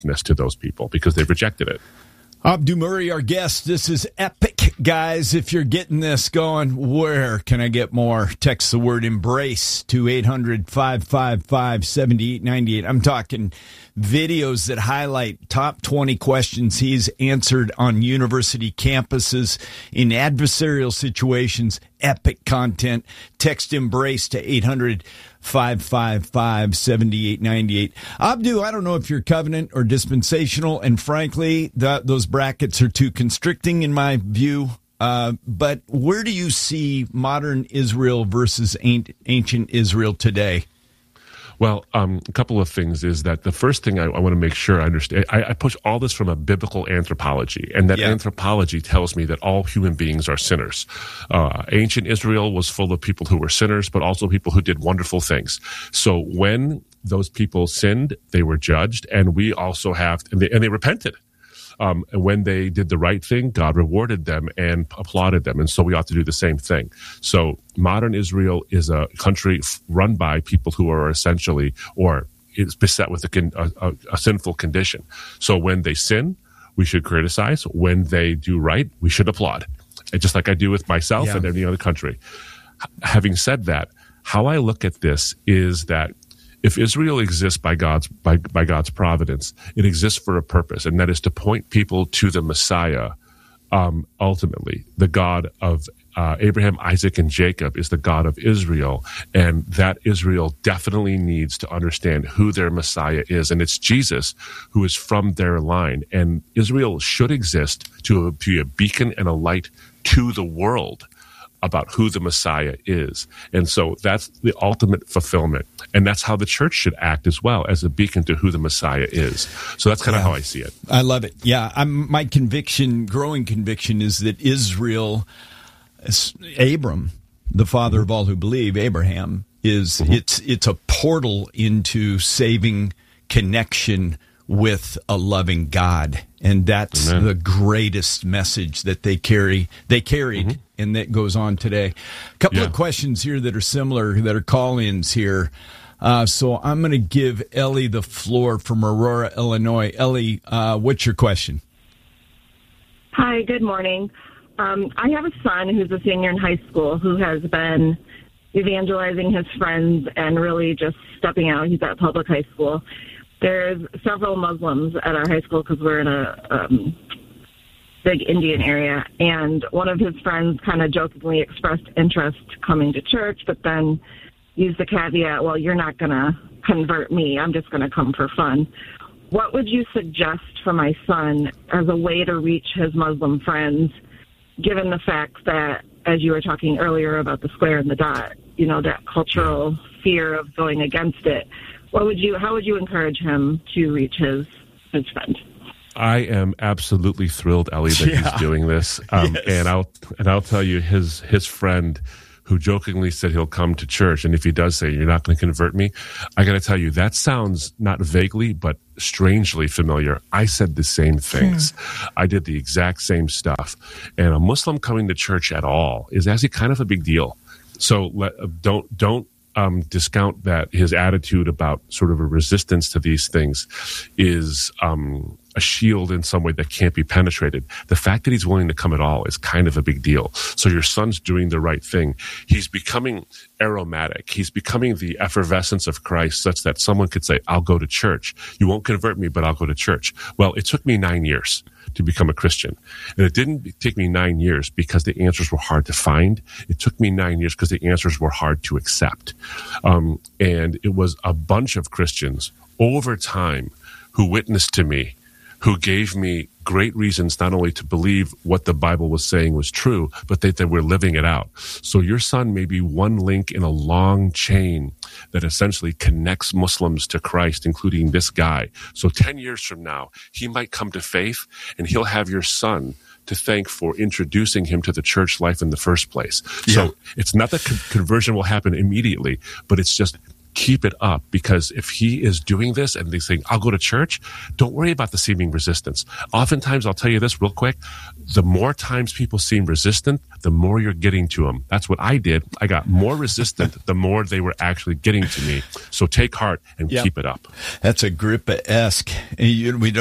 witness to those people because they've rejected it. Abdu Murray, our guest. This is epic, guys. If you're getting this going, where can I get more? Text the word embrace to 800-555-7898. I'm talking videos that highlight top 20 questions he's answered on university campuses in adversarial situations. Epic content. Text embrace to 800-555-7898. Abdu, I don't know if you're covenant or dispensational, and frankly, those brackets are too constricting in my view. But where do you see modern Israel versus ancient Israel today? Well, a couple of things is that the first thing I want to make sure I understand, I push all this from a biblical anthropology, and that anthropology tells me that all human beings are sinners. Ancient Israel was full of people who were sinners, but also people who did wonderful things. So when those people sinned, they were judged, and we also have, and they repented. And when they did the right thing, God rewarded them and applauded them. And so we ought to do the same thing. So modern Israel is a country run by people who are essentially, or is beset with a sinful condition. So when they sin, we should criticize. When they do right, we should applaud. And just like I do with myself and any other country. Having said that, how I look at this is that if Israel exists by God's providence, it exists for a purpose, and that is to point people to the Messiah. Ultimately, the God of Abraham, Isaac, and Jacob is the God of Israel, and that Israel definitely needs to understand who their Messiah is, and it's Jesus who is from their line. And Israel should exist to be a beacon and a light to the world about who the Messiah is. And so that's the ultimate fulfillment. And that's how the church should act as well, as a beacon to who the Messiah is. So that's kind of how I see it. I love it. Yeah, my growing conviction is that Israel, Abram, the father of all who believe, Abraham, is it's a portal into saving connection with a loving God. And that's the greatest message that they carried, and that goes on today. A couple of questions here that are similar, that are call-ins here. So I'm going to give Ellie the floor from Aurora, Illinois. Ellie, what's your question? Hi, good morning. I have a son who's a senior in high school who has been evangelizing his friends and really just stepping out. He's at public high school. There's several Muslims at our high school because we're in a big Indian area, and one of his friends kind of jokingly expressed interest coming to church, but then used the caveat, well, you're not going to convert me. I'm just going to come for fun. What would you suggest for my son as a way to reach his Muslim friends, given the fact that, as you were talking earlier about the square and the dot, that cultural fear of going against it? How would you encourage him to reach his friend? I am absolutely thrilled, Ellie, that he's doing this. And I'll tell you, his friend who jokingly said he'll come to church, and if he does say, you're not going to convert me, I got to tell you, that sounds not vaguely, but strangely familiar. I said the same things. I did the exact same stuff. And a Muslim coming to church at all is actually kind of a big deal. So don't discount that his attitude about sort of a resistance to these things is a shield in some way that can't be penetrated. The fact that he's willing to come at all is kind of a big deal. So your son's doing the right thing. He's becoming aromatic. He's becoming the effervescence of Christ, such that someone could say, I'll go to church. You won't convert me, but I'll go to church. Well, it took me 9 years to become a Christian. And it didn't take me 9 years because the answers were hard to find. It took me 9 years because the answers were hard to accept. And it was a bunch of Christians over time who witnessed to me, who gave me great reasons not only to believe what the Bible was saying was true, but that they were living it out. So your son may be one link in a long chain that essentially connects Muslims to Christ, including this guy. So 10 years from now, he might come to faith, and he'll have your son to thank for introducing him to the church life in the first place. So it's not that conversion will happen immediately, but it's just keep it up, because if he is doing this and they saying, I'll go to church, don't worry about the seeming resistance. Oftentimes, I'll tell you this real quick, the more times people seem resistant, the more you're getting to them. That's what I did. I got more resistant the more they were actually getting to me. So take heart and keep it up. That's Agrippa-esque. We don't